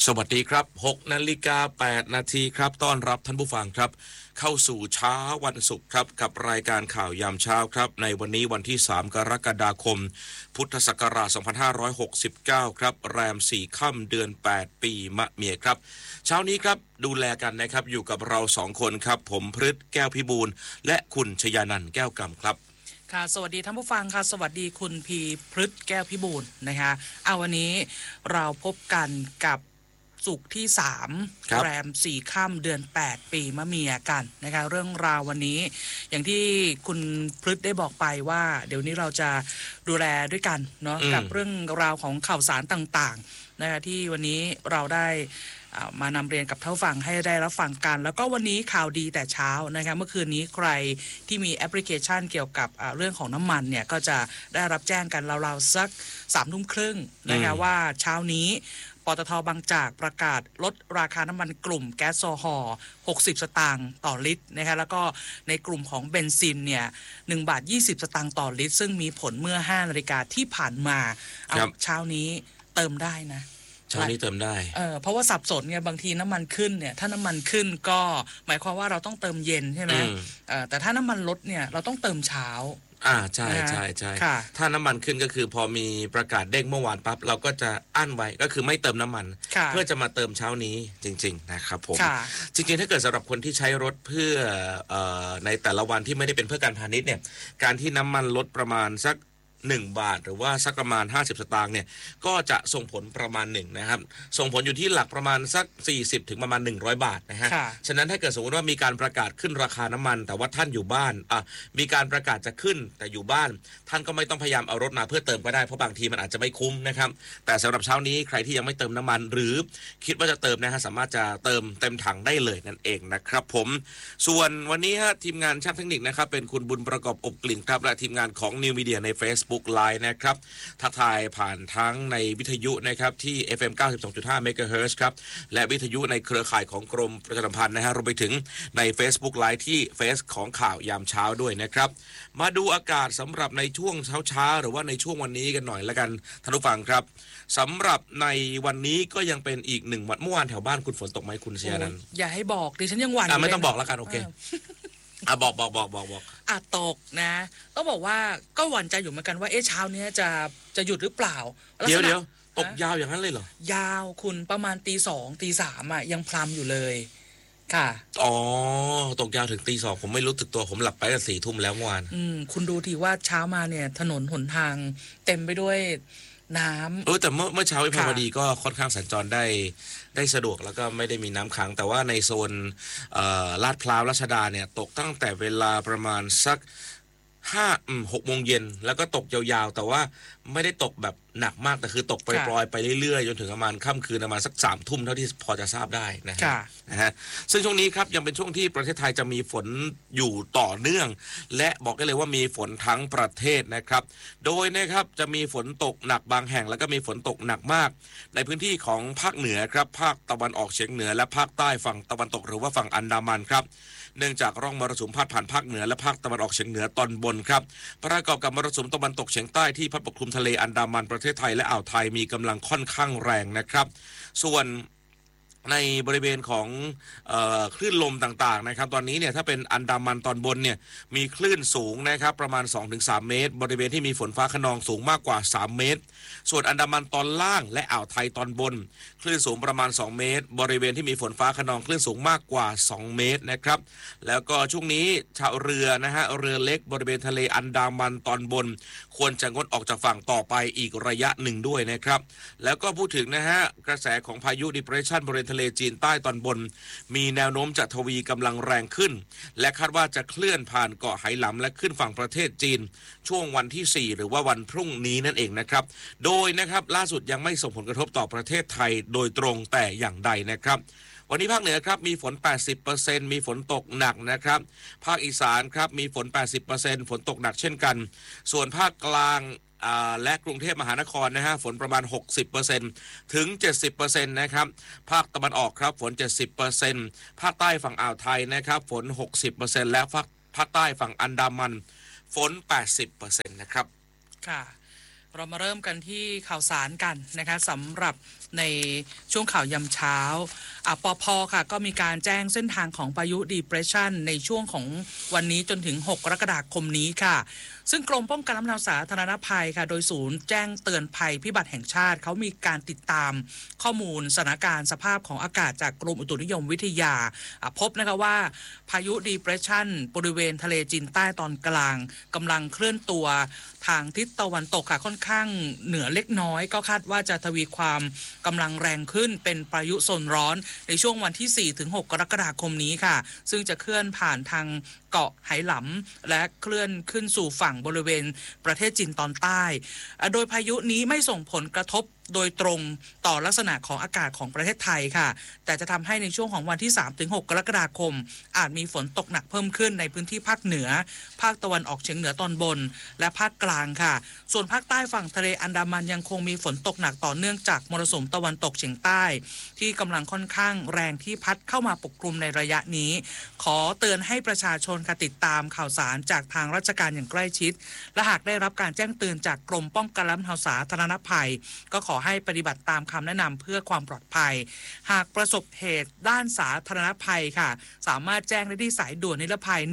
สวัสดีครับ6:08 นาทีครับต้อนรับท่านผู้ฟังครับเข้าสู่เช้าวันศุกร์ครับกับรายการข่าวยามเช้าครับในวันนี้วันที่3 กรกฎาคมพุทธศักราช2569ครับแรม4ค่ำเดือน8ปีมะเมียครับเช้านี้ครับดูแลกันนะครับอยู่กับเรา2คนครับผมพฤทธิ์แก้วพิบูลและคุณชยานันท์แก้วกำครับค่ะสวัสดีท่านผู้ฟังค่ะสวัสดีคุณพีพฤทธิ์แก้วพิบูลนะคะวันนี้เราพบกันกับศุกร์ที่3แรม4ค่ำเดือน8ปีมะเมียกันนะคะเรื่องราววันนี้อย่างที่คุณพฤทธิ์ได้บอกไปว่าเดี๋ยวนี้เราจะดูแลด้วยกันเนาะกับเรื่องราวของข่าวสารต่างๆนะคะที่วันนี้เราได้มานำเรียนกับท่านผู้ฟังให้ได้รับฟังกันแล้วก็วันนี้ข่าวดีแต่เช้านะคะเมื่อคืนนี้ใครที่มีแอปพลิเคชันเกี่ยวกับเรื่องของน้ำมันเนี่ยก็จะได้รับแจ้งกันราวๆสัก21:30นะคะว่าเช้านี้ปตท.บางจากประกาศลดราคาน้ำมันกลุ่มแก๊สโซฮอล์60 สตางค์ต่อลิตรนะคะแล้วก็ในกลุ่มของเบนซินเนี่ย1.20 บาทต่อลิตรซึ่งมีผลเมื่อ 5 นาฬิกาที่ผ่านมาเช้านี้เติมได้นะเช้านี้เติมได้เพราะว่าสับสนไงบางทีน้ำมันขึ้นเนี่ยถ้าน้ำมันขึ้นก็หมายความว่าเราต้องเติมเย็นใช่ไหมแต่ถ้าน้ำมันลดเนี่ยเราต้องเติมเช้าใช่ใช่ใช่ถ้าน้ำมันขึ้นก็คือพอมีประกาศเด้งเมื่อวานปั๊บเราก็จะอั้นไว้ก็คือไม่เติมน้ำมันเพื่อจะมาเติมเช้านี้จริงๆนะครับผมจริงๆถ้าเกิดสำหรับคนที่ใช้รถเพื่อในแต่ละวันที่ไม่ได้เป็นเพื่อการพาณิชย์เนี่ยการที่น้ำมันลดประมาณสัก1 บาทหรือว่าสักประมาณ50 สตางค์เนี่ยก็จะส่งผลประมาณ1นะครับส่งผลอยู่ที่หลักประมาณสัก40ถึงประมาณ100 บาทนะฮะฉะนั้นถ้าเกิดสมมติว่ามีการประกาศขึ้นราคาน้ำมันแต่ว่าท่านอยู่บ้านมีการประกาศจะขึ้นแต่อยู่บ้านท่านก็ไม่ต้องพยายามเอารถมาเพื่อเติมก็ได้เพราะบางทีมันอาจจะไม่คุ้มนะครับแต่สำหรับเช้านี้ใครที่ยังไม่เติมน้ำมันหรือคิดว่าจะเติมนะฮะสามารถจะเติมเต็มถังได้เลยนั่นเองนะครับผมส่วนวันนี้ฮะทีมงานช่างเทคนิคนะครับเป็นคุณบุญประกอบอบกลิ่นครับและทีมงานของ New Media ใน Facebook Live นะครับทักทายผ่านทั้งในวิทยุนะครับที่ FM 92.5 MHz ครับและวิทยุในเครือข่ายของกรมประชาสัมพันธ์นะฮะรวมไปถึงใน Facebook Live ที่เฟซของข่าวยามเช้าด้วยนะครับมาดูอากาศสำหรับในช่วงเช้าหรือว่าในช่วงวันนี้กันหน่อยละกันท่านผู้ฟังครับสำหรับในวันนี้ก็ยังเป็นอีก1 วันเมื่อวานแถวบ้านคุณฝนตกไหมคุณเชียร์นั้นอย่าให้บอกดิฉันยังหวั่นไม่ต้องบอกแล้วกันโอเคบอกตกนะต้องบอกว่าก็หวั่นใจอยู่เหมือนกันว่าเช้านี้จะหยุดหรือเปล่าเดี๋ยวตกยาวอย่างนั้นเลยเหรอยาวคุณประมาณตี 2 ตี 3ยังพลัมอยู่เลยค่ะตกยาวถึงตี 2ผมไม่รู้สึกตัวผมหลับไปตั้ง4 ทุ่มแล้วเมื่อวานคุณดูทีว่าเช้ามาเนี่ยถนนหนทางเต็มไปด้วยน้ำแต่เมื่อเช้าวิภาวดีก็ค่อนข้างสัญจรได้สะดวกแล้วก็ไม่ได้มีน้ำขังแต่ว่าในโซนลาดพร้าวรัชดาเนี่ยตกตั้งแต่เวลาประมาณสัก6 โมงเย็นแล้วก็ตกยาวๆแต่ว่าไม่ได้ตกแบบหนักมากแต่คือตกปล่อยๆไปเรื่อยๆจนถึงประมาณค่ำคืนประมาณสัก3 ทุ่มเท่าที่พอจะทราบได้นะฮะซึ่งช่วงนี้ครับยังเป็นช่วงที่ประเทศไทยจะมีฝนอยู่ต่อเนื่องและบอกได้เลยว่ามีฝนทั้งประเทศนะครับโดยนะครับจะมีฝนตกหนักบางแห่งแล้วก็มีฝนตกหนักมากในพื้นที่ของภาคเหนือครับภาคตะวันออกเฉียงเหนือและภาคใต้ฝั่งตะวันตกหรือว่าฝั่งอันดามันครับเนื่องจากร่องมรสุมพาดผ่านภาคเหนือและภาคตะวันออกเฉียงเหนือตอนบนครับประกอบกับมรสุมตะวันตกเฉียงใต้ที่พัดปกคลุมทะเลอันดามันประเทศไทยและอ่าวไทยมีกำลังค่อนข้างแรงนะครับส่วนในบริเวณของคลื่นลมต่างๆนะครับตอนนี้เนี่ยถ้าเป็นอันดามันตอนบนเนี่ยมีคลื่นสูงนะครับประมาณ 2-3 เมตรบริเวณที่มีฝนฟ้าคะนองสูงมากกว่า3 เมตรส่วนอันดามันตอนล่างและอ่าวไทยตอนบนคลื่นสูงประมาณ2 เมตรบริเวณที่มีฝนฟ้าคะนองคลื่นสูงมากกว่า2 เมตรนะครับแล้วก็ช่วงนี้ชาวเรือนะฮะเรือเล็กบริเวณทะเลอันดามันตอนบนควรจะงดออกจากฝั่งต่อไปอีกระยะหนึ่งด้วยนะครับแล้วก็พูดถึงนะฮะกระแสของพายุ Depression บริเวณทะเลจีนใต้ตอนบนมีแนวโน้มจะทวีกำลังแรงขึ้นและคาดว่าจะเคลื่อนผ่านเกาะไหหลำและขึ้นฝั่งประเทศจีนช่วงวันที่4หรือว่าวันพรุ่งนี้นั่นเองนะครับโดยนะครับล่าสุดยังไม่ส่งผลกระทบต่อประเทศไทยโดยตรงแต่อย่างใดนะครับวันนี้ภาคเหนือครับมีฝน 80% มีฝนตกหนักนะครับภาคอีสานครับมีฝน 80% ฝนตกหนักเช่นกันส่วนภาคกลางและกรุงเทพมหานครนะฮะฝนประมาณ 60% ถึง 70% นะครับภาคตะวันออกครับฝน 70% ภาคใต้ฝั่งอ่าวไทยนะครับฝน 60% และภาคใต้ฝั่งอันดามันฝน 80% นะครับค่ะเรามาเริ่มกันที่ข่าวสารกันนะคะสำหรับในช่วงข่าวยามเช้าปภ.ค่ะก็มีการแจ้งเส้นทางของพายุ Depression ในช่วงของวันนี้จนถึง6 กรกฎาคมนี้ค่ะซึ่งกรมป้องกันและบรรเทาสาธารณภัยค่ะโดยศูนย์แจ้งเตือนภัยพิบัติแห่งชาติเขามีการติดตามข้อมูลสถานการณ์สภาพของอากาศจากกรมอุตุนิยมวิทยาพบนะคะว่าพายุ Depression บริเวณทะเลจีนใต้ตอนกลางกำลังเคลื่อนตัวทางทิศตะวันตกค่ะค่อนข้างเหนือเล็กน้อยก็คาดว่าจะทวีความกำลังแรงขึ้นเป็นพายุโซนร้อนในช่วงวันที่ 4-6 กรกฎาคมนี้ค่ะซึ่งจะเคลื่อนผ่านทางเกาะไหหลำและเคลื่อนขึ้นสู่ฝั่งบริเวณประเทศจีนตอนใต้โดยพายุนี้ไม่ส่งผลกระทบโดยตรงต่อลักษณะของอากาศของประเทศไทยค่ะแต่จะทำให้ในช่วงของวันที่ 3-6 กรกฎาคมอาจมีฝนตกหนักเพิ่มขึ้นในพื้นที่ภาคเหนือภาคตะวันออกเฉียงเหนือตอนบนและภาคกลางค่ะส่วนภาคใต้ฝั่งทะเลอันดามันยังคงมีฝนตกหนักต่อเนื่องจากมรสุมตะวันตกเฉียงใต้ที่กำลังค่อนข้างแรงที่พัดเข้ามาปกคลุมในระยะนี้ขอเตือนให้ประชาชนค่ะติดตามข่าวสารจากทางราชการอย่างใกล้ชิดและหากได้รับการแจ้งเตือนจากกรมป้องกันและบรรเทาสาธารณภัยก็ขอให้ปฏิบัติตามคำแนะนำเพื่อความปลอดภัยหากประสบเหตุด้านสาธารณภัยค่ะสามารถแจ้งได้ที่สายด่วนนิรภัย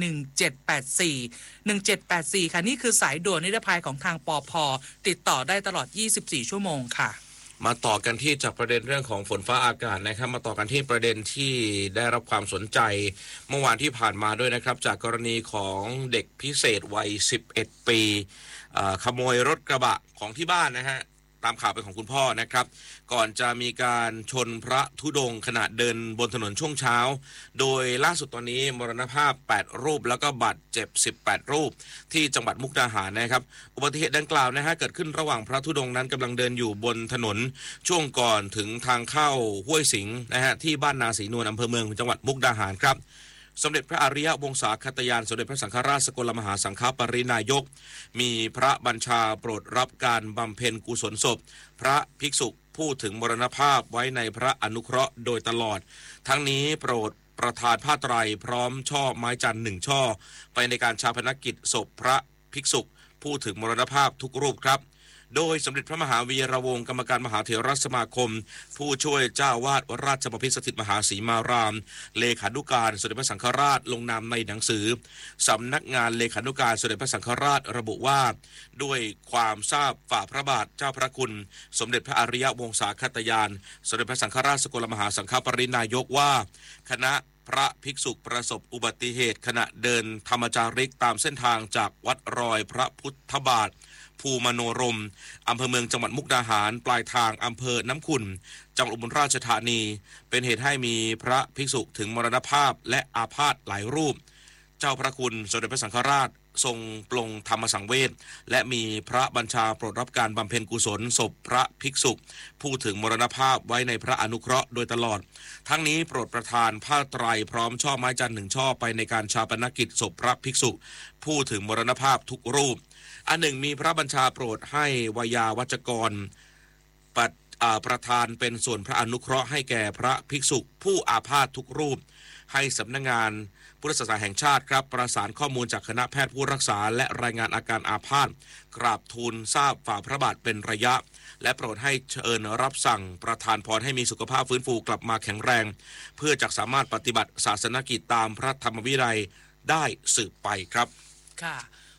1784ค่ะนี่คือสายด่วนนิรภัยของทางปภ.ติดต่อได้ตลอด24ชั่วโมงค่ะมาต่อกันที่จากประเด็นเรื่องของฝนฟ้าอากาศนะครับมาต่อกันที่ประเด็นที่ได้รับความสนใจเมื่อวานที่ผ่านมาด้วยนะครับจากกรณีของเด็กพิเศษวัย11ปีขโมยรถกระบะของที่บ้านนะฮะตามข่าวเป็นของคุณพ่อนะครับก่อนจะมีการชนพระธุดงค์ขณะเดินบนถนนช่วงเช้าโดยล่าสุดตอนนี้มรณภาพ8รูปแล้วก็บาดเจ็บ18รูปที่จังหวัดมุกดาหารนะครับอุบัติเหตุดังกล่าวนะฮะเกิดขึ้นระหว่างพระธุดงค์นั้นกำลังเดินอยู่บนถนนช่วงก่อนถึงทางเข้าห้วยสิงห์นะฮะที่บ้านนาศรีนวลอำเภอเมืองจังหวัดมุกดาหารครับสมเด็จพระอริยวงศาคตยานสมเด็จพระสังฆราชสกลมหาสังฆปรินายกมีพระบัญชาโปรดรับการบำเพ็ญกุศลศพพระภิกษุผู้ถึงมรณภาพไว้ในพระอนุเคราะห์โดยตลอดทั้งนี้โปรดประทานผ้าไตรพร้อมช่อไม้จันทร์1ช่อไปในการชาปนกิจศพพระภิกษุผู้ถึงมรณภาพทุกรูปครับโดยสมเด็จพระมหาวีระวงศ์กรรมการมหาเถรสมาคมผู้ช่วยเจ้าวาดราชบพิตรสถิตมหาศรีมารามเลขานุการสมเด็จพระสังฆราชลงนามในหนังสือสำนักงานเลขานุการสมเด็จพระสังฆราชระบุว่าด้วยความทราบฝ่าพระบาทเจ้าพระคุณสมเด็จพระอริยวงศาคตยานสมเด็จพระสังฆราชสกลมหาสังฆปรินายกว่าคณะพระภิกษุประสบอุบัติเหตุขณะเดินธรรมจาริกตามเส้นทางจากวัดรอยพระพุทธบาทภูมโนรมอำเภอเมืองจังหวัดมุกดาหารปลายทางอำเภอน้ำขุ่นจังหวัดอุบลราชธานีเป็นเหตุให้มีพระภิกษุถึงมรณภาพและอาพาธหลายรูปเจ้าพระคุณสมเด็จพระสังฆราชทรงปลงธรรมสังเวชและมีพระบัญชาโปรดรับการบำเพ็ญกุศลศพพระภิกษุผู้ถึงมรณภาพไว้ในพระอนุเคราะห์โดยตลอดทั้งนี้โปรดประทานผ้าไตรพร้อมช่อไม้จันทร์1ช่อไปในการชาปนกิจศพพระภิกษุผู้ถึงมรณภาพทุกรูปอันหนึ่งมีพระบัญชาโปรดให้วยาวัจกรประธานเป็นส่วนพระอนุเคราะห์ให้แก่พระภิกษุผู้อาพาธทุกรูปให้สำนักงานพุทธศาสนาแห่งชาติครับประสานข้อมูลจากคณะแพทย์ผู้รักษาและรายงานอาการอาพาธกราบทูลทราบฝ่าพระบาทเป็นระยะและโปรดให้เชิญรับสั่งประทานพรให้มีสุขภาพฟื้นฟูกลับมาแข็งแรงเพื่อจะสามารถปฏิบัติศาสนกิจตามพระธรรมวินัยได้สืบไปครับค่ะ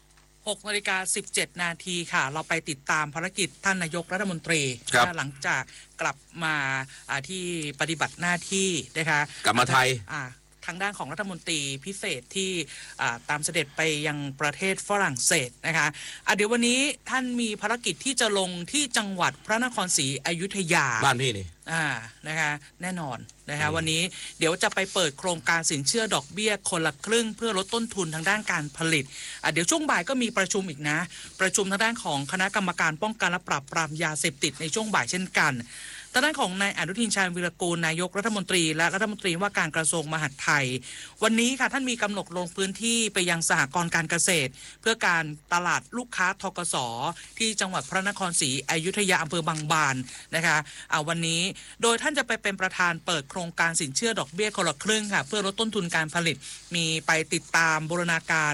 6:17 นาทีค่ะเราไปติดตามภารกิจท่านนายกรัฐมนตรีหลังจากกลับมาที่ปฏิบัติหน้าที่นะคะกลับมาไทยทางด้านของรัฐมนตรีพิเศษที่ตามเสด็จไปยังประเทศฝรั่งเศสนะคะเดี๋ยววันนี้ท่านมีภารกิจที่จะลงที่จังหวัดพระนครศรีอยุธยาบ้านพี่นี่นะคะแน่นอนนะคะวันนี้เดี๋ยวจะไปเปิดโครงการสินเชื่อดอกเบี้ยคนละครึ่งเพื่อลดต้นทุนทางด้านการผลิตเดี๋ยวช่วงบ่ายก็มีประชุมอีกนะประชุมทางด้านของคณะกรรมการป้องกันและปราบปรามยาเสพติดในช่วงบ่ายเช่นกันทางด้านของนายอนุทินชาญวิรากูลนายกรัฐมนตรีและรัฐมนตรีว่าการกระทรวงมหาดไทยวันนี้ค่ะท่านมีกำหนดลงพื้นที่ไปยังสหกรณ์การเกษตรเพื่อการตลาดลูกค้าธกส.ที่จังหวัดพระนครศรีอยุธยาอำเภอบางบานนะคะวันนี้โดยท่านจะไปเป็นประธานเปิดโครงการสินเชื่อดอกเบี้ยคนละครึ่งค่ะเพื่อลดต้นทุนการผลิตมีไปติดตามบูรณาการค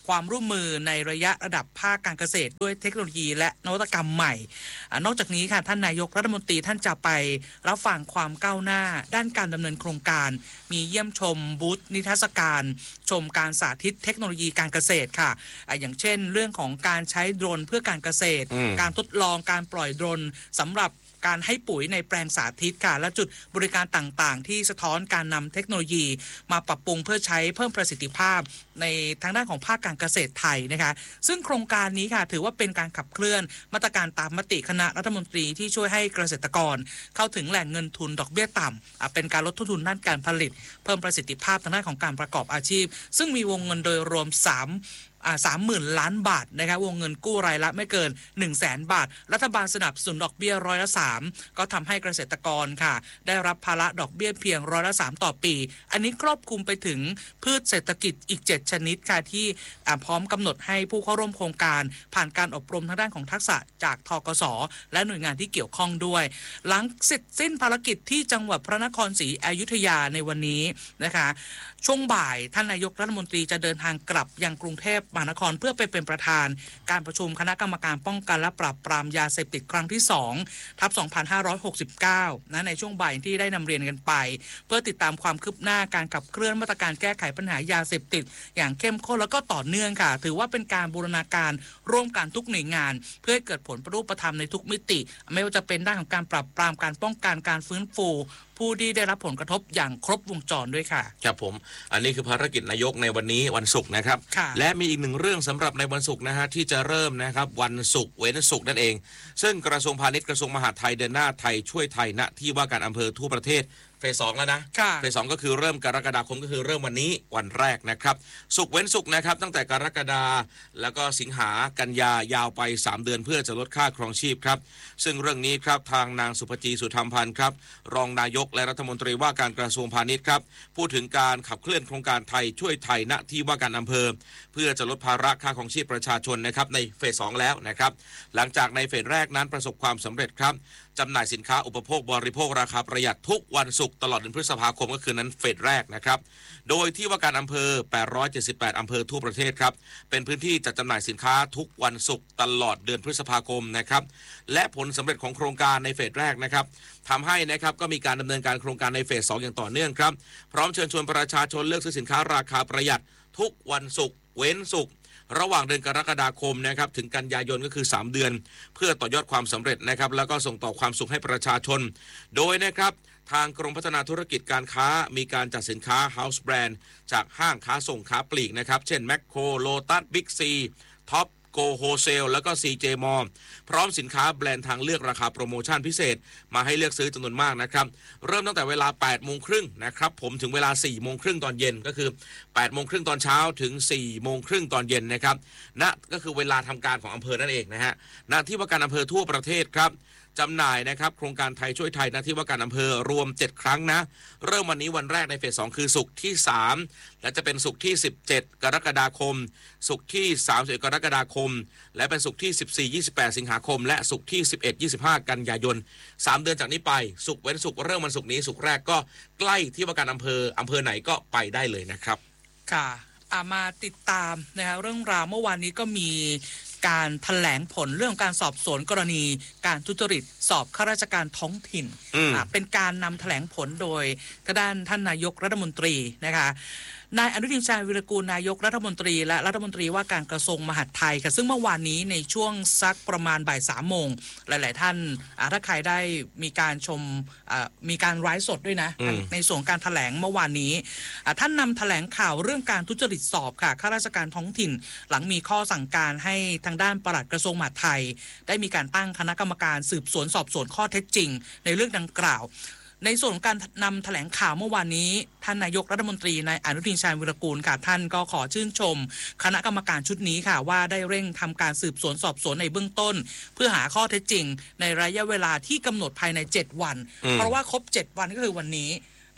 ความร่วมมือในระดับภาคการเกษตรด้วยเทคโนโลยีและนวัตกรรมใหม่นอกจากนี้ค่ะท่านนายกรัฐมนตรีท่านจะไปรับฟังความก้าวหน้าด้านการดำเนินโครงการมีเยี่ยมชมบูธนิทรรศการชมการสาธิตเทคโนโลยีการเกษตรค่ะอย่างเช่นเรื่องของการใช้โดรนเพื่อการเกษตรการทดลองการปล่อยโดรนสำหรับการให้ปุ๋ยในแปลงสาธิตค่ะและจุดบริการต่างๆที่สะท้อนการนำเทคโนโลยีมาปรับปรุงเพื่อใช้เพิ่มประสิทธิภาพในทางด้านของภาคการเกษตรไทยนะคะซึ่งโครงการนี้ค่ะถือว่าเป็นการขับเคลื่อนมาตรการตามมติคณะรัฐมนตรีที่ช่วยให้เกษตรกรเข้าถึงแหล่งเงินทุนดอกเบี้ยต่ำเป็นการลดต้นทุนด้านการผลิตเพิ่มประสิทธิภาพทางด้านของการประกอบอาชีพซึ่งมีวงเงินโดยรวม30,000 ล้านบาทนะคะวงเงินกู้รายละไม่เกิน 100,000 บาทรัฐบาลสนับสนุนดอกเบี้ย3%ก็ทำให้เกษตรกรค่ะได้รับภาระดอกเบี้ยเพียง3%ต่อปีอันนี้ครอบคลุมไปถึงพืชเศรษฐกิจอีก7ชนิดค่ะที่พร้อมกำหนดให้ผู้เข้าร่วมโครงการผ่านการอบรมทางด้านของทักษะจากธกส.และหน่วยงานที่เกี่ยวข้องด้วยหลังเสร็จสิ้นภารกิจที่จังหวัดพระนครศรีอยุธยาในวันนี้นะคะช่วงบ่ายท่านนายกรัฐมนตรีจะเดินทางกลับยังกรุงเทพมหานครเพื่อไปเป็นประธานการประชุมคณะกรรมการป้องกันและปราบปรามยาเสพติดครั้งที่2/2569ในช่วงบ่ายที่ได้นำเรียนกันไปเพื่อติดตามความคืบหน้าการขับเคลื่อนมาตรการแก้ไขปัญหายาเสพติดอย่างเข้มข้นแล้วก็ต่อเนื่องค่ะถือว่าเป็นการบูรณาการร่วมกันทุกหน่วยงานเพื่อให้เกิดผลประรูปธรรมในทุกมิติไม่ว่าจะเป็นด้านของการปราบปรามการป้องกันการฟื้นฟูผู้ที่ได้รับผลกระทบอย่างครบวงจรด้วยค่ะครับผมอันนี้คือภารกิจนายกในวันนี้วันศุกร์นะครับและมีอีกหนึ่งเรื่องสำหรับในวันศุกร์นะฮะที่จะเริ่มนะครับวันศุกร์เว้นศุกร์นั่นเองซึ่งกระทรวงพาณิชย์กระทรวงมหาดไทยเดินหน้าไทยช่วยไทยณที่ว่าการอำเภอทั่วประเทศเฟส 2แล้วนะเฟส 2ก็คือเริ่มกรกฎาคมก็คือเริ่มวันนี้วันแรกนะครับศุกร์เว้นศุกร์นะครับตั้งแต่กรกฎาแล้วก็สิงหากันยายาวไป3เดือนเพื่อจะลดค่าครองชีพครับซึ่งเรื่องนี้ครับทางนางสุภจีสุธรรมพันธ์ครับรองนายกและรัฐมนตรีว่าการกระทรวงพาณิชย์ครับพูดถึงการขับเคลื่อนโครงการไทยช่วยไทยณที่ว่าการอำเภอเพื่อจะลดภาระค่าครองชีพประชาชนนะครับในเฟส 2แล้วนะครับหลังจากในเฟสแรกนั้นประสบความสำเร็จครับจำหน่ายสินค้าอุปโภคบริโภคราคาประหยัดทุกวันศุกร์ตลอดเดือนพฤษภาคมก็คือนั้นเฟสแรกนะครับโดยที่ว่าการอำเภอ878อำเภอทั่วประเทศครับเป็นพื้นที่จัดจำหน่ายสินค้าทุกวันศุกร์ตลอดเดือนพฤษภาคมนะครับและผลสำเร็จของโครงการในเฟสแรกนะครับทำให้นะครับก็มีการดำเนินการโครงการในเฟส 2อย่างต่อเนื่องครับพร้อมเชิญชวนประชาชนเลือกซื้อสินค้าราคาประหยัดทุกวันศุกร์เว้นศุกร์ระหว่างเดือนกรกฎาคมนะครับถึงกันยายนก็คือ3เดือนเพื่อต่อยอดความสำเร็จนะครับแล้วก็ส่งต่อความสุขให้ประชาชนโดยนะครับทางกรมพัฒนาธุรกิจการค้ามีการจัดสินค้า House Brand จากห้างค้าส่งค้าปลีกนะครับเช่นแมคโครโลตัสบิ๊กซีท็อปโกโฮเซลแล้วก็ CJ มอลพร้อมสินค้าแบรนด์ทางเลือกราคาโปรโมชั่นพิเศษมาให้เลือกซื้อจำนวนมากนะครับเริ่มตั้งแต่เวลา 8:30 น.นะครับผมถึงเวลา 4:30 น.ตอนเย็นก็คือ 8:30 น.ตอนเช้าถึง 4:30 น.ตอนเย็นนะครับก็คือเวลาทำการของอำเภอนั่นเองนะฮะณที่ว่าการอำเภอทั่วประเทศครับจำหน่ายนะครับโครงการไทยช่วยไทยณที่ว่าการอำเภอรวม7ครั้งนะเริ่มวันนี้วันแรกในเฟส 2คือศุกร์ที่3และจะเป็นศุกร์ที่17กรกฎาคมศุกร์ที่31กรกฎาคมและเป็นศุกร์ที่14-28สิงหาคมและศุกร์ที่11-25กันยายน3เดือนจากนี้ไปศุกร์เว้นศุกร์เริ่มวันศุกร์นี้ศุกร์แรกก็ใกล้ที่ว่าการอำเภอไหนก็ไปได้เลยนะครับค่ะมาติดตามนะคะเรื่องราวเมื่อวานนี้ก็มีการแถลงผลเรื่องการสอบสวนกรณีการทุจริตสอบข้าราชการท้องถิ่นเป็นการนำแถลงผลโดยด้านท่านนายกรัฐมนตรีนะคะนายอนุทินชาญวิรากูลนายกรัฐมนตรีและรัฐมนตรีว่าการกระทรวงมหาดไทยค่ะซึ่งเมื่อวานนี้ในช่วงสักประมาณบ่าย3 โมงหลายๆท่านถ้าใครได้มีการชมมีการไลฟ์สดด้วยนะในส่วนการแถลงเมื่อวานนี้ท่านนำแถลงข่าวเรื่องการทุจริตสอบค่ะข้าราชการท้องถิ่นหลังมีข้อสั่งการให้ทางด้านปลัดกระทรวงมหาดไทยได้มีการตั้งคณะกรรมการสืบสวนสอบสวนข้อเท็จจริงในเรื่องดังกล่าวในส่วนของการนำแถลงข่าวเมื่อวานนี้ท่านนายกรัฐมนตรีนายอนุทินชาญวิรากูลค่ะท่านก็ขอชื่นชมคณะกรรมการชุดนี้ค่ะว่าได้เร่งทำการสืบสวนสอบสวนในเบื้องต้นเพื่อหาข้อเท็จจริงในระยะเวลาที่กำหนดภายใน7 วันเพราะว่าครบ7 วันก็คือวันนี้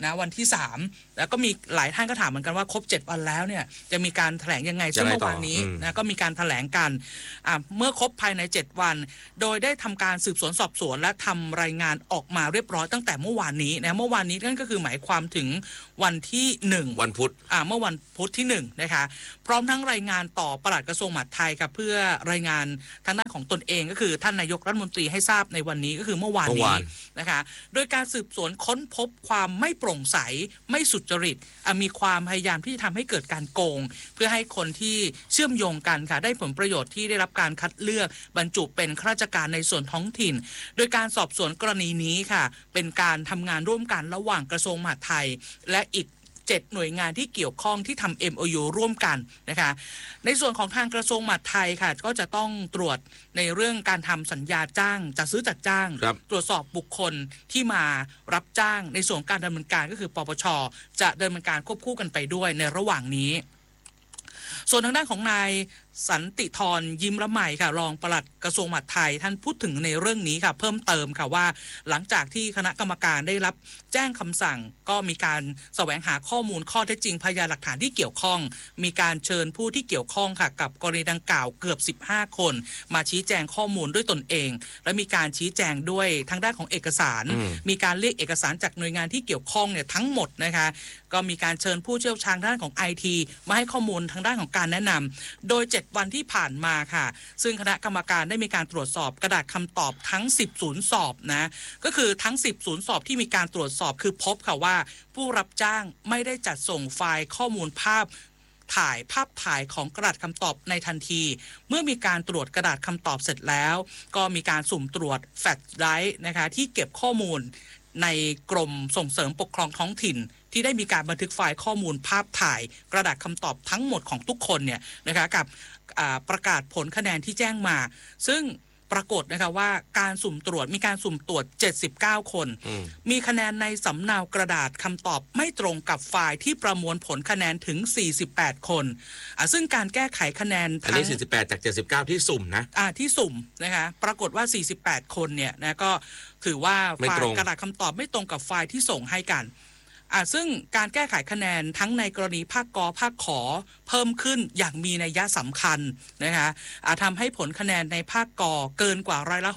นะวันที่3แล้วก็มีหลายท่านก็ถามเหมือนกันว่าครบ7วันแล้วเนี่ยจะมีการแถลงยังไงซึ่งเมื่อวานนี้นะก็มีการแถลงกันเมื่อครบภายใน7วันโดยได้ทำการสืบสวนสอบสวนและทำรายงานออกมาเรียบร้อยตั้งแต่เมื่อวานนี้นะเมื่อวานนี้นั่นก็คือหมายความถึงวันที่1 วันพุธเมื่อวันพุธที่1นะคะพร้อมทั้งรายงานต่อปลัดกระทรวงมหาดไทยครับเพื่อรายงานทางด้านของตนเองก็คือท่านนายกรัฐมนตรีให้ทราบในวันนี้ก็คือเมื่อวานนี้นะคะโดยการสืบสวนค้นพบความไม่โปร่งใสไม่สุจริตมีความพยายามที่จะทำให้เกิดการโกงเพื่อให้คนที่เชื่อมโยงกันค่ะได้ผลประโยชน์ที่ได้รับการคัดเลือกบรรจุเป็นข้าราชการในส่วนท้องถิ่นโดยการสอบสวนกรณีนี้ค่ะเป็นการทำงานร่วมกันระหว่างกระทรวงมหาดไทยและอีก7หน่วยงานที่เกี่ยวข้องที่ทำ MOU ร่วมกันนะคะในส่วนของทางกระทรวงมหาดไทยค่ะก็จะต้องตรวจในเรื่องการทำสัญญาจ้างจัดซื้อจัดจ้างตรวจสอบบุคคลที่มารับจ้างในส่วนการดำเนินการก็คือปปช.จะดำเนินการควบคู่กันไปด้วยในระหว่างนี้ส่วนทางด้านของนายสันติธรยิ้มละไมค่ะรองปลัดกระทรวงมหาดไทยท่านพูดถึงในเรื่องนี้ค่ะเพิ่มเติมค่ะว่าหลังจากที่คณะกรรมการได้รับแจ้งคำสั่งก็มีการแสวงหาข้อมูลข้อเท็จจริงพยานหลักฐานที่เกี่ยวข้องมีการเชิญผู้ที่เกี่ยวข้องค่ะกับกรณีดังกล่าวเกือบ15คนมาชี้แจงข้อมูลด้วยตนเองและมีการชี้แจงด้วยทางด้านของเอกสารมีการเรียกเอกสารจากหน่วยงานที่เกี่ยวข้องเนี่ยทั้งหมดนะคะก็มีการเชิญผู้เชี่ยวชาญด้านของ IT มาให้ข้อมูลทางด้านของการแนะนำโดย7วันที่ผ่านมาค่ะซึ่งคณะกรรมการได้มีการตรวจสอบกระดาษคำตอบทั้ง10ศูนย์สอบนะก็คือทั้ง10ศูนย์สอบที่มีการตรวจสอบคือพบค่ะว่าผู้รับจ้างไม่ได้จัดส่งไฟล์ข้อมูลภาพถ่ายของกระดาษคำตอบในทันทีเมื่อมีการตรวจกระดาษคำตอบเสร็จแล้วก็มีการสุ่มตรวจแฟลชไดรฟ์นะคะที่เก็บข้อมูลในกรมส่งเสริมปกครองท้องถิ่นที่ได้มีการบันทึกไฟล์ข้อมูลภาพถ่ายกระดาษคำตอบทั้งหมดของทุกคนเนี่ยนะคะกับประกาศผลคะแนนที่แจ้งมาซึ่งปรากฏนะคะว่าการสุ่มตรวจมีการสุ่มตรวจ79คนมีคะแนนในสำเนากระดาษคำตอบไม่ตรงกับไฟล์ที่ประมวลผลคะแนนถึง48คนซึ่งการแก้ไขคะแนนทั้ง 48จาก79ที่สุ่มนะที่สุ่มนะคะปรากฏว่า48คนเนี่ยนะก็ถือว่าไฟล์กระดาษคำตอบไม่ตรงกับไฟล์ที่ส่งให้กันซึ่งการแก้ไขคะแนนทั้งในกรณีภาคก.ภาคขอเพิ่มขึ้นอย่างมีนัยสำคัญนะคะทำให้ผลคะแนนในภาคก.เกินกว่า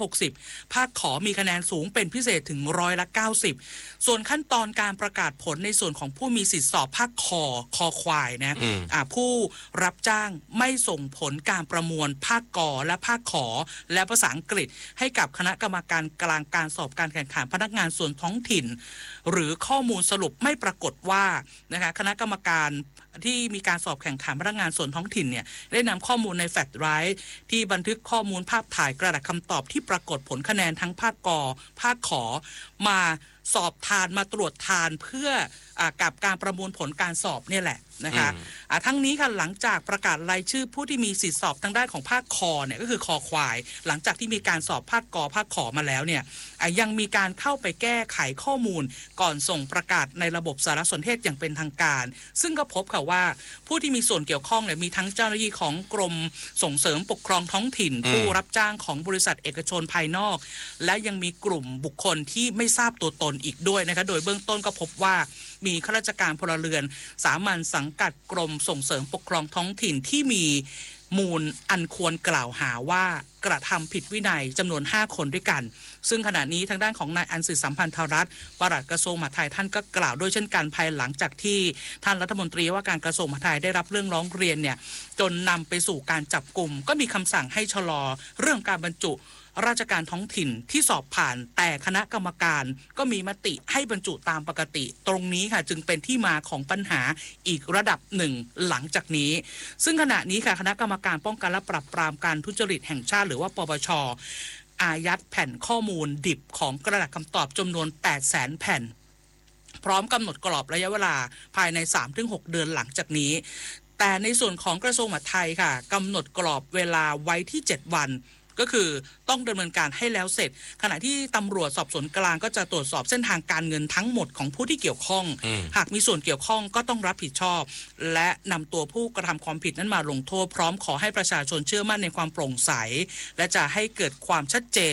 60%ภาคขอมีคะแนนสูงเป็นพิเศษถึง90%ส่วนขั้นตอนการประกาศผลในส่วนของผู้มีสิทธิสอบภาคคอควายนะผู้รับจ้างไม่ส่งผลการประมวลภาคก.และภาคขอและภาษาอังกฤษให้กับคณะกรรมการกลางการสอบการแข่งขันพนักงานส่วนท้องถิ่นหรือข้อมูลสรุปไม่ปรากฏว่านะคะคณะกรรมการที่มีการสอบแข่งขันพนักงานส่วนท้องถิ่นเนี่ยได้นำข้อมูลในแฟลชไดรฟ์ที่บันทึกข้อมูลภาพถ่ายกระดาษคำตอบที่ปรากฏผลคะแนนทั้งภาคก.ภาคขอมาสอบทานมาตรวจทานเพื่อกับการประมวลผลการสอบเนี่ยแหละนะคะทั้งนี้ค่ะหลังจากประกาศรายชื่อผู้ที่มีสิทธิสอบทางด้านของภาคคอเนี่ยก็คือคอควายหลังจากที่มีการสอบภาคก.ภาคขอมาแล้วเนี่ยยังมีการเข้าไปแก้ไขข้อมูลก่อนส่งประกาศในระบบสารสนเทศอย่างเป็นทางการซึ่งก็พบค่ะว่าผู้ที่มีส่วนเกี่ยวข้องเนี่ยมีทั้งเจ้าหน้าที่ของกรมส่งเสริมปกครองท้องถิ่นผู้รับจ้างของบริษัทเอกชนภายนอกและยังมีกลุ่มบุคคลที่ไม่ทราบตัวตนอีกด้วยนะคะโดยเบื้องต้นก็พบว่ามีข้าราชการพลเรือนสามัญสังกัดกรมส่งเสริมปกครองท้องถิ่นที่มีมูลอันควรกล่าวหาว่ากระทำผิดวินัยจำนวน5คนด้วยกันซึ่งขณะนี้ทางด้านของนายอันสิทธิสัมพันธรัตน์ปลัดกระทรวงมหาดไทยท่านก็กล่าวด้วยเช่นกันภายหลังจากที่ท่านรัฐมนตรีว่าการกระทรวงมหาดไทยได้รับเรื่องร้องเรียนเนี่ยจนนำไปสู่การจับกุมก็มีคำสั่งให้ชะลอเรื่องการบรรจุราชการท้องถิ่นที่สอบผ่านแต่คณะกรรมการก็มีมติให้บรรจุตามปกติตรงนี้ค่ะจึงเป็นที่มาของปัญหาอีกระดับหนึ่งหลังจากนี้ซึ่งขณะนี้ค่ะคณะกรรมการป้องกันและปราบปรามการทุจริตแห่งชาติหรือว่าปปช.อายัดแผ่นข้อมูลดิบของกระดาษคำตอบจำนวน 800,000 แผ่นพร้อมกำหนดกรอบระยะเวลาภายใน 3-6 เดือนหลังจากนี้แต่ในส่วนของกระทรวงมหาดไทยค่ะกำหนดกรอบเวลาไว้ที่7วันก็คือต้องดำเนินการให้แล้วเสร็จขณะที่ตำรวจสอบสวนกลางก็จะตรวจสอบเส้นทางการเงินทั้งหมดของผู้ที่เกี่ยวข้องหากมีส่วนเกี่ยวข้องก็ต้องรับผิดชอบและนำตัวผู้กระทำความผิดนั้นมาลงโทษพร้อมขอให้ประชาชนเชื่อมั่นในความโปร่งใสและจะให้เกิดความชัดเจน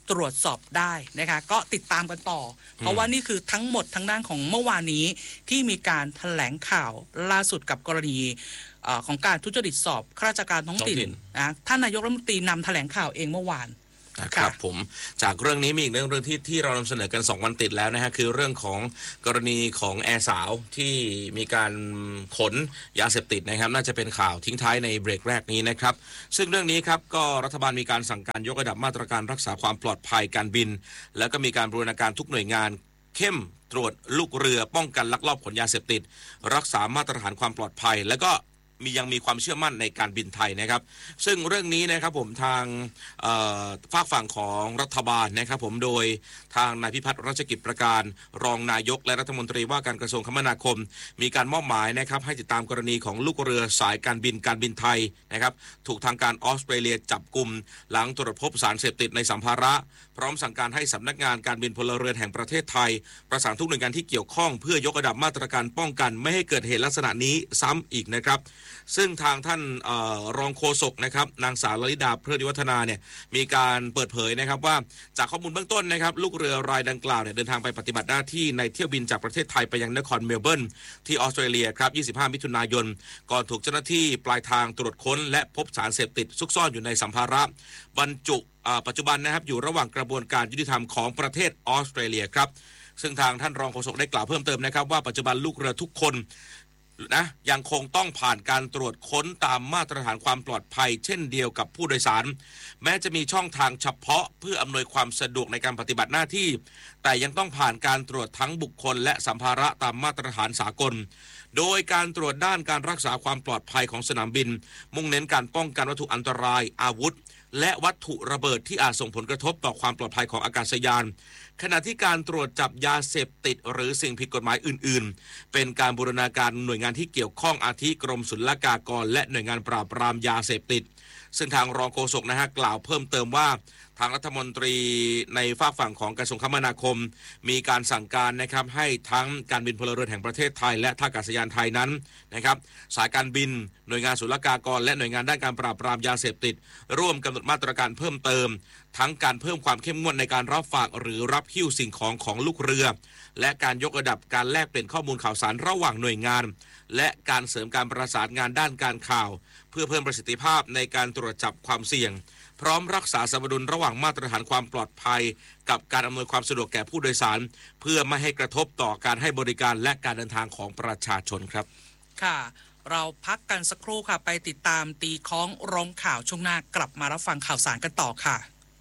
ตรวจสอบได้นะคะก็ติดตามกันต่อเพราะว่านี่คือทั้งหมดทั้งด้านของเมื่อวานนี้ที่มีการแถลงข่าวล่าสุดกับกรณีของการทุจริตสอบข้าราชการท้องถิ่นนะท่านนายกรัฐมนตรีนำแถลงข่าวเองเมื่อวานครับผมจากเรื่องนี้มีอีกเรื่องที่เรานำเสนอกัน2 วันติดแล้วนะฮะคือเรื่องของกรณีของแอร์สาวที่มีการขนยาเสพติดนะครับน่าจะเป็นข่าวทิ้งท้ายในเบรกแรกนี้นะครับซึ่งเรื่องนี้ครับก็รัฐบาลมีการสั่งการยกระดับมาตรการรักษาความปลอดภัยการบินแล้วก็มีการบูรณาการทุกหน่วยงานเข้มตรวจลูกเรือป้องกันลักลอบขนยาเสพติดรักษามาตรฐานความปลอดภัยแล้วก็ยังมีความเชื่อมั่นในการบินไทยนะครับซึ่งเรื่องนี้นะครับผมทางฝากฝั่งของรัฐบาลนะครับผมโดยทางนายพิพัฒน์รัชกิจประการรองนายกและรัฐมนตรีว่าการกระทรวงคมนาคมมีการมอบหมายนะครับให้ติดตามกรณีของลูกเรือสายการบินไทยนะครับถูกทางการออสเตรเลียจับกุมหลังตรวจพบสารเสพติดในสัมภาระพร้อมสั่งการให้สำนักงานการบินพลเรือนแห่งประเทศไทยประสานทุกหน่วยงานที่เกี่ยวข้องเพื่อยกระดับมาตรการป้องกันไม่ให้เกิดเหตุลักษณะนี้ซ้ำอีกนะครับซึ่งทางท่านรองโฆษกนะครับนางสาวลลิดาเพลิดวัฒนาเนี่ยมีการเปิดเผยนะครับว่าจากข้อมูลเบื้องต้นนะครับลูกเรือรายดังกล่าวเนี่ยเดินทางไปปฏิบัติหน้าที่ในเที่ยวบินจากประเทศไทยไปยังนครเมลเบิร์นที่ออสเตรเลียครับ25 มิถุนายนก่อนถูกเจ้าหน้าที่ปลายทางตรวจค้นและพบสารเสพติดซุกซ่อนอยู่ในสัมภาระบรรจุปัจจุบันนะครับอยู่ระหว่างกระบวนการยุติธรรมของประเทศออสเตรเลียครับซึ่งทางท่านรองโฆษกได้กล่าวเพิ่มเติมนะครับว่าปัจจุบันลูกเรือทุกคนนะยังคงต้องผ่านการตรวจค้นตามมาตรฐานความปลอดภัยเช่นเดียวกับผู้โดยสารแม้จะมีช่องทางเฉพาะเพื่ออำนวยความสะดวกในการปฏิบัติหน้าที่แต่ยังต้องผ่านการตรวจทั้งบุคคลและสัมภาระตามมาตรฐานสากลโดยการตรวจด้านการรักษาความปลอดภัยของสนามบินมุ่งเน้นการป้องกันวัตถุอันตรายอาวุธและวัตถุระเบิดที่อาจส่งผลกระทบต่อความปลอดภัยของอากาศยานขณะที่การตรวจจับยาเสพติดหรือสิ่งผิดกฎหมายอื่นๆเป็นการบูรณาการหน่วยงานที่เกี่ยวข้องอาทิกรมศุลกากรและหน่วยงานปราบปรามยาเสพติดซึ่งทางรองโฆษกนะฮะกล่าวเพิ่มเติมว่าทางรัฐมนตรีในฝากฝั่งของกระทรวงคมนาคมมีการสั่งการนะครับให้ทั้งการบินพลเรือนแห่งประเทศไทยและท่าอากาศยานไทยนั้นนะครับสายการบินหน่วยงานศุลกากรและหน่วยงานด้านการปราบปรามยาเสพติดร่วมกำหนดมาตรการเพิ่มเติมทั้งการเพิ่มความเข้มงวดในการรับฝากหรือรับหิ้วสิ่งของลูกเรือและการยกระดับการแลกเปลี่ยนข้อมูลข่าวสารระหว่างหน่วยงานและการเสริมการประสานงานด้านการข่าวเพื่อเพิ่มประสิทธิภาพในการตรวจจับความเสี่ยงพร้อมรักษาสมดุลระหว่างมาตรฐานความปลอดภัยกับการอำนวยความสะดวกแก่ผู้โดยสารเพื่อไม่ให้กระทบต่อการให้บริการและการเดินทางของประชาชนครับค่ะเราพักกันสักครู่ค่ะไปติดตามตีค้องร้องข่าวช่วงหน้ากลับมารับฟังข่าวสารกันต่อค่ะ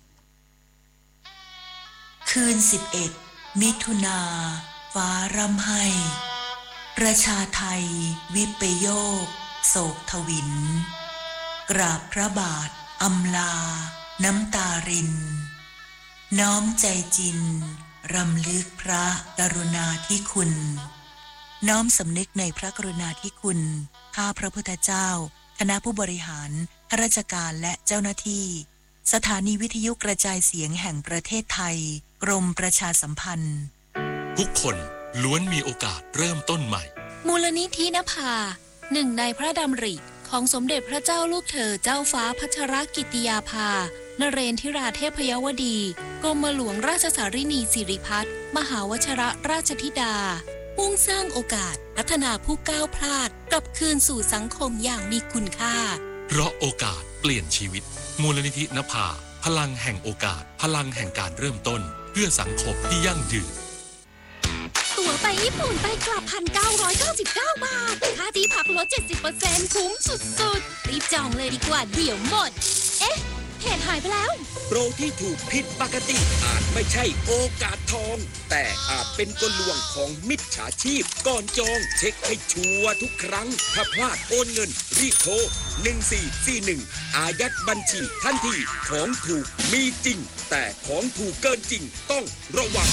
คืน11 มิถุนาฟ้าร่ำไห้ประชาไทยวิปโยคโศกทวินกราบพระบาทอำลาน้ำตารินน้อมใจจินรำลึกพระกรุณาธิคุณน้อมสำนึกในพระกรุณาธิคุณข้าพระพุทธเจ้าคณะผู้บริหารข้าราชการและเจ้าหน้าที่สถานีวิทยุกระจายเสียงแห่งประเทศไทยกรมประชาสัมพันธ์ทุกคนล้วนมีโอกาสเริ่มต้นใหม่มูลนิธินภาหนึ่งในพระดำริของสมเด็จพระเจ้าลูกเธอเจ้าฟ้าพัชรกิติยาภานเรนทิราเทพยวดีกรมหลวงราชสารินีสิริพัฒน์มหาวชิรราชธิดามุ่งสร้างโอกาสพัฒนาผู้ก้าวพลาดกลับคืนสู่สังคมอย่างมีคุณค่าเพราะโอกาสเปลี่ยนชีวิตมูลนิธินภาพลังแห่งโอกาสพลังแห่งการเริ่มต้นเพื่อสังคมที่ยั่งยืนตั๋วไปญี่ปุ่นไปกลับ 1,999 บาทค่าที่พักลด 70% คุ้มสุดๆรีบจองเลยดีกว่าเดี๋ยวหมดเอ๊ะเพจหายไปแล้วโปรที่ถูกผิดปกติอาจไม่ใช่โอกาสทองแต่อาจเป็นกลลวงของมิจฉาชีพก่อนจองเช็คให้ชัวร์ทุกครั้งถ้าพลาดโอนเงินรีบโทร1441อายัดบัญชีทันทีของถูกมีจริงแต่ของถูกเกินจริงต้องระวัง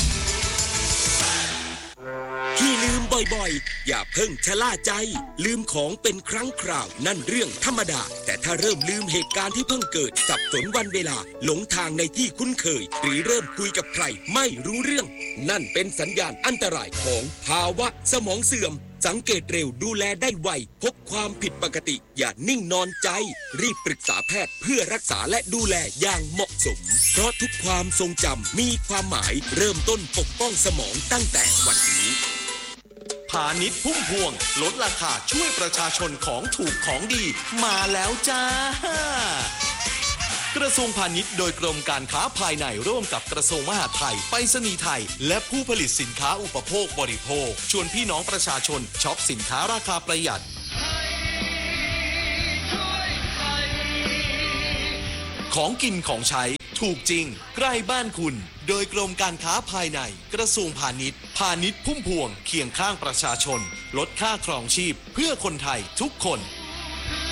ที่ลืมบ่อยๆอย่าเพิ่งชะล่าใจลืมของเป็นครั้งคราวนั่นเรื่องธรรมดาแต่ถ้าเริ่มลืมเหตุการณ์ที่เพิ่งเกิดสับสนวันเวลาหลงทางในที่คุ้นเคยหรือเริ่มคุยกับใครไม่รู้เรื่องนั่นเป็นสัญญาณอันตรายของภาวะสมองเสื่อมสังเกตเร็วดูแลได้ไวพบความผิดปกติอย่านิ่งนอนใจรีบปรึกษาแพทย์เพื่อรักษาและดูแลอย่างเหมาะสมเพราะทุกความทรงจำมีความหมายเริ่มต้นปกป้องสมองตั้งแต่วันนี้พาณิชย์พุ่มพวงลดราคาช่วยประชาชนของถูกของดีมาแล้วจ้ากระทรวงพาณิชย์โดยกรมการค้าภายในร่วมกับกระทรวงมหาดไทยไปรษณีย์ไทยและผู้ผลิตสินค้าอุปโภคบริโภคชวนพี่น้องประชาชนช็อปสินค้าราคาประหยัดของกินของใช้ถูกจริงใกล้บ้านคุณโดยกรมการค้าภายในกระทรวงพาณิชย์พาณิชย์พุ่มพวงเคียงข้างประชาชนลดค่าครองชีพเพื่อคนไทยทุกคน